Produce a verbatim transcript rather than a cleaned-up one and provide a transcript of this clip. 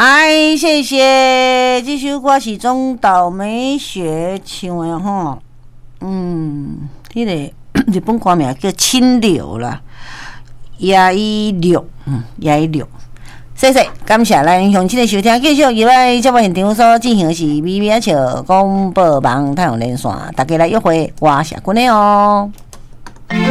哎，谢谢，这首歌是中岛美雪唱的吼，嗯，迄、那个日本歌名叫《清流》啦，野一六，嗯，野一六。谢谢，感谢咱乡亲的收听。继续入来节目现场所进行的是咪咪笑广播网太阳连线，大家来约会，我是君的哦。